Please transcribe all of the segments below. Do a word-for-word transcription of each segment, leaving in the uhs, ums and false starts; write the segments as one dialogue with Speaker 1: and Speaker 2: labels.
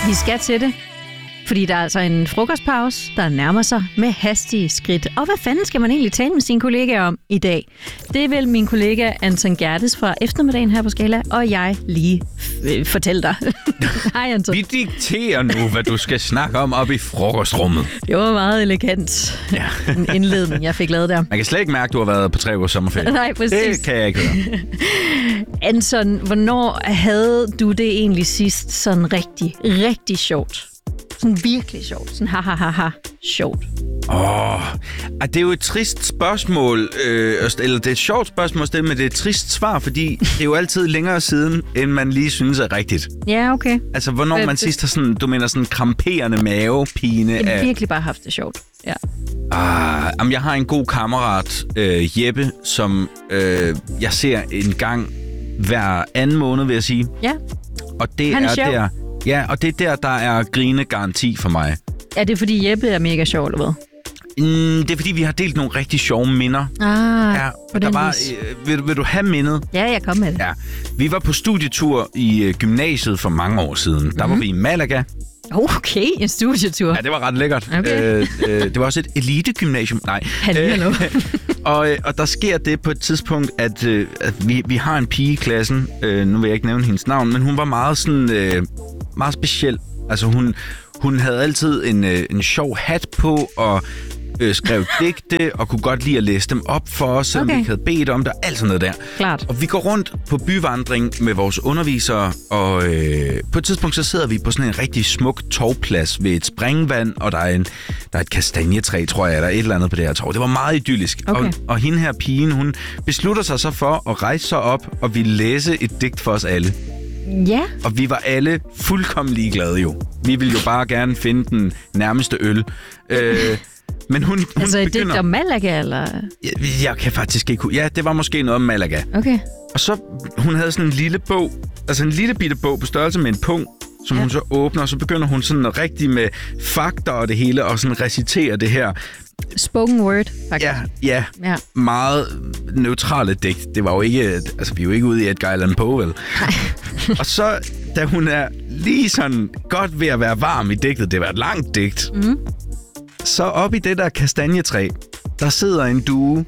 Speaker 1: Vi skal til det, fordi der er altså en frokostpause, der nærmer sig med hastige skridt. Og hvad fanden skal man egentlig tale med sine kollegaer om i dag? Det vil min kollega Anton Gerdes fra eftermiddagen her på Skala, og jeg lige f- fortælle dig. Hej Anton.
Speaker 2: Vi dikterer nu, hvad du skal snakke om op i frokostrummet.
Speaker 1: Det var meget elegant.
Speaker 2: Ja.
Speaker 1: En indledning, jeg fik lavet der.
Speaker 2: Man kan slet ikke mærke, at du har været på tre ugers sommerferie.
Speaker 1: Nej, præcis.
Speaker 2: Det kan jeg ikke høre.
Speaker 1: Anton, hvornår havde du det egentlig sidst sådan rigtig, rigtig sjovt? Sådan virkelig sjovt. Sådan ha, ha, ha, ha. Sjovt.
Speaker 2: Åh, oh, det er jo et trist spørgsmål, øh, eller det er et sjovt spørgsmål at stille, men det er et trist svar, fordi det er jo altid længere siden, end man lige synes er rigtigt.
Speaker 1: Ja, okay.
Speaker 2: Altså, hvornår
Speaker 1: Øh,
Speaker 2: man
Speaker 1: det-
Speaker 2: sidst har sådan, du mener sådan kramperende mavepine
Speaker 1: Jeg har
Speaker 2: af...
Speaker 1: virkelig bare haft det sjovt. Ja.
Speaker 2: Ah, jamen, jeg har en god kammerat, øh, Jeppe, som øh, jeg ser en gang hver anden måned, vil jeg sige.
Speaker 1: Ja.
Speaker 2: Og det
Speaker 1: Han er
Speaker 2: er
Speaker 1: sjov.
Speaker 2: der... Ja, og det er der, der er grinegaranti for mig.
Speaker 1: Er det fordi Jeppe er mega sjov, eller hvad?
Speaker 2: Mm, det er fordi, vi har delt nogle rigtig sjove minder.
Speaker 1: Ah,
Speaker 2: Ja,
Speaker 1: på
Speaker 2: der
Speaker 1: den
Speaker 2: var,
Speaker 1: vis.
Speaker 2: øh, vil, vil du have mindet?
Speaker 1: Ja, jeg kom med det.
Speaker 2: Ja. Vi var på studietur i øh, gymnasiet for mange år siden. Der
Speaker 1: Mhm.
Speaker 2: var vi i Malaga.
Speaker 1: Okay, en studietur.
Speaker 2: Ja, det var ret lækkert.
Speaker 1: Okay.
Speaker 2: Øh, øh, det var også et elite-gymnasium. Nej.
Speaker 1: Hallo, hallo.
Speaker 2: og, øh, og der sker det på et tidspunkt, at, øh, at vi, vi har en pige i klassen. Øh, nu vil jeg ikke nævne hendes navn, men hun var meget sådan... Øh, meget speciel. Altså, hun, hun havde altid en, øh, en sjov hat på, og øh, skrev digte, og kunne godt lide at læse dem op for os, selvom
Speaker 1: Okay.
Speaker 2: vi ikke havde bedt om det, og alt sådan noget der.
Speaker 1: Klart.
Speaker 2: Og vi går rundt på byvandring med vores undervisere, og øh, på et tidspunkt så sidder vi på sådan en rigtig smuk torvplads ved et springvand, og der er, en, der er et kastanjetræ, tror jeg, eller et eller andet på det her torv. Det var meget idyllisk.
Speaker 1: Okay.
Speaker 2: Og, og hende her pigen, hun beslutter sig så for at rejse sig op og ville læse et digt for os alle.
Speaker 1: Ja.
Speaker 2: Og vi var alle fuldkommen ligeglade jo. Vi ville jo bare gerne finde den nærmeste øl. Øh, men hun, hun
Speaker 1: Altså, det
Speaker 2: begynder...
Speaker 1: er Malaga, eller?
Speaker 2: Jeg, jeg kan faktisk ikke... hu- Ja, det var måske noget om Malaga.
Speaker 1: Okay.
Speaker 2: Og så, hun havde sådan en lille bog, altså en lille bitte bog på størrelse med en pung, som
Speaker 1: Ja.
Speaker 2: ja. hun så åbner, og så begynder hun sådan rigtig med fakta og det hele, og sådan recitere det her.
Speaker 1: Spoken word, faktisk.
Speaker 2: Ja, ja,
Speaker 1: Ja.
Speaker 2: meget neutrale digt. Det var jo ikke... Altså, vi er jo ikke ude i Edgar Allan Poe, vel? Og så, da hun er lige sådan godt ved at være varm i digtet, det var et langt digt,
Speaker 1: Mm.
Speaker 2: så op i det der kastanjetræ, der sidder en due,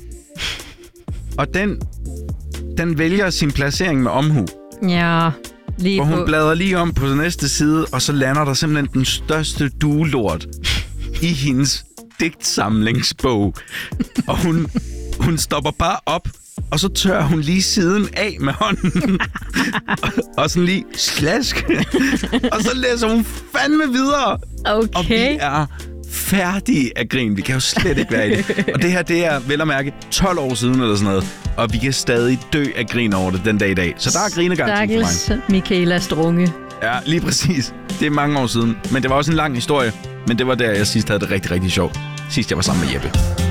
Speaker 2: og den, den vælger sin placering med omhu.
Speaker 1: Ja, lige
Speaker 2: Og hun
Speaker 1: på.
Speaker 2: bladrer lige om på den næste side, og så lander der simpelthen den største duelort i hendes digtsamlingsbog. Og hun, hun stopper bare op, og så tørrer hun lige siden af med hånden. og, og sådan lige slask. og så læser hun fandme videre. Og vi
Speaker 1: Okay.
Speaker 2: er færdige af grin. Vi kan jo slet ikke være i det. Og det her, det er vel at mærke tolv år siden eller sådan noget. Og vi kan stadig dø af grin over det den dag i dag. Så der er grinegaranti for mig.
Speaker 1: Stakkels Michaela Strunge.
Speaker 2: Ja, lige præcis. Det er mange år siden. Men det var også en lang historie. Men det var der, jeg sidst havde det rigtig, rigtig sjovt. Sidst jeg var sammen med Jeppe.